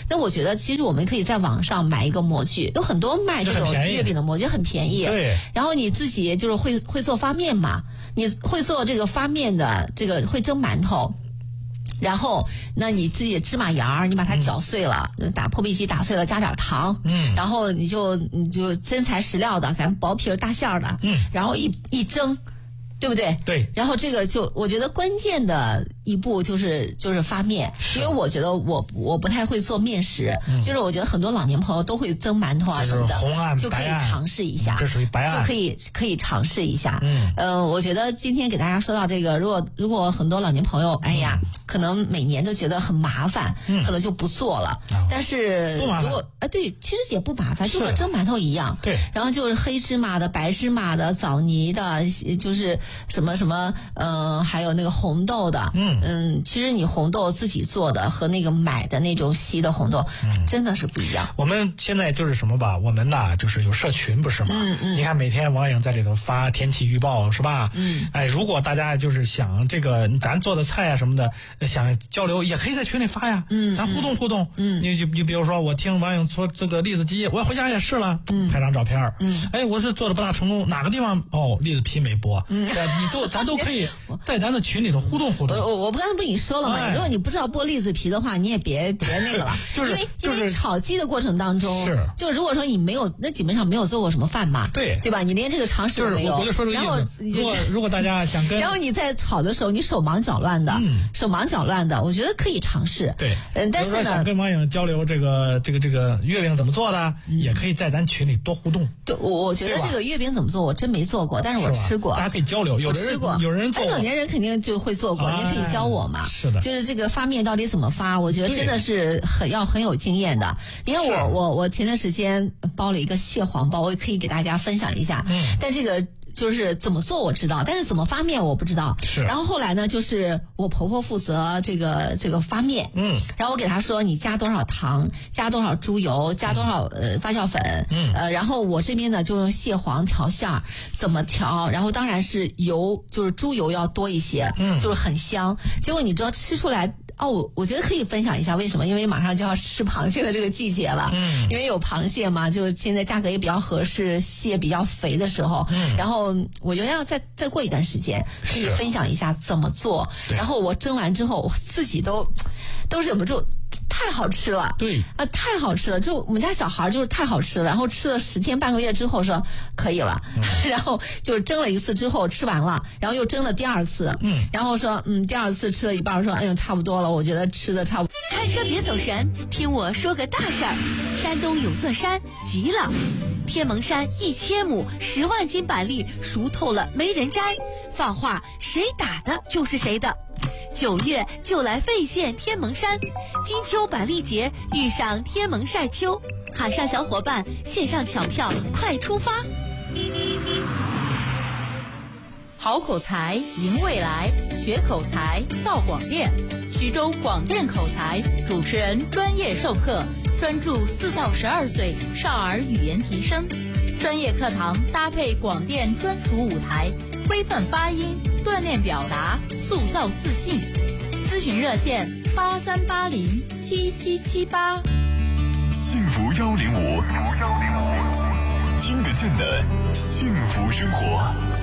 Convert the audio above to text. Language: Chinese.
那我觉得其实我们可以在网上买一个模具，有很多卖这种月饼的模具，很便宜。 对。 然后你自己就是会做发面嘛，你会做这个发面的，这个会蒸馒头。然后，那你自己的芝麻芽儿，你把它搅碎了，打破壁机打碎了，加点糖，然后你就真材实料的，咱薄皮大馅儿的，然后一蒸，对不对？ 对。 然后这个我觉得关键的一步就是发面，因为我觉得我不太会做面食，就是我觉得很多老年朋友都会蒸馒头啊什么的， 红案就可以尝试一下， 这属于白案， 就可以尝试一下。我觉得今天给大家说到这个，如果很多老年朋友，哎呀，可能每年都觉得很麻烦，可能就不做了。但是如果对，其实也不麻烦，就和蒸馒头一样。 对。 然后就是黑芝麻的、白芝麻的、枣泥的，就是什么还有那个红豆的。其实你红豆自己做的和那个买的那种稀的红豆，真的是不一样。 我们现在就是什么吧，我们呐就是有社群不是吗？你看每天王颖在里头发天气预报是吧？如果大家就是想这个咱做的菜啊什么的，想交流也可以在群里发呀。咱互动互动。你比如说我听王颖说这个栗子鸡，我回家也试了，拍张照片。我是做的不大成功，哪个地方栗子皮没剥？咱都可以在咱的群里头互动互动。 我刚才不已经说了吗？如果你不知道剥栗子皮的话，你也别那个了，因为炒鸡的过程当中，就如果说你没有，那基本上没有做过什么饭嘛，对吧？你连这个常识都没有。 我就说这个意思。如果大家想跟， 然后你在炒的时候，你手忙脚乱的，我觉得可以尝试。 对， 但是呢， 想跟王颖交流这个月饼怎么做的，也可以在咱群里多互动。 对，我觉得这个月饼怎么做，我真没做过，但是我吃过。 大家可以交流，有人做过， 老年人肯定就会做过，你可以教我嘛。 是的， 就是这个发面到底怎么发，我觉得真的是很有经验的。你看我前段时间包了一个蟹黄包，我也可以给大家分享一下。但这个就是怎么做我知道，但是怎么发面我不知道。然后后来呢，就是我婆婆负责这个发面。然后我给她说你加多少糖，加多少猪油，加多少发酵粉。然后我这边呢就用蟹黄调馅儿，怎么调？然后当然是油，就是猪油要多一些，就是很香。结果你知道吃出来。我觉得可以分享一下为什么？因为马上就要吃螃蟹的这个季节了。因为有螃蟹嘛，就是现在价格也比较合适，蟹比较肥的时候。然后我觉得要再过一段时间，可以分享一下怎么做。然后我蒸完之后，我自己都忍不住。太好吃了， 对啊，太好吃了！就我们家小孩就是太好吃了，然后吃了10天半个月之后说可以了，然后就是蒸了1次之后吃完了，然后又蒸了第2次，然后说第2次吃了一半，说哎呦差不多了，我觉得吃的差不多。 开车别走神，听我说个大事儿。山东有座山急了，天门山1000亩10万斤板栗熟透了没人摘，放话谁打的就是谁的。9月就来费县天门山，金秋板栗节遇上天门晒秋，海上小伙伴线上抢票，快出发！ 好口才赢未来，学口才到广电。徐州广电口才主持人专业授课，专注4到12岁少儿语言提升。专业课堂搭配广电专属舞台，规范发音，锻炼表达，塑造自信。咨询热线83807778。 幸福105，听得见的幸福生活。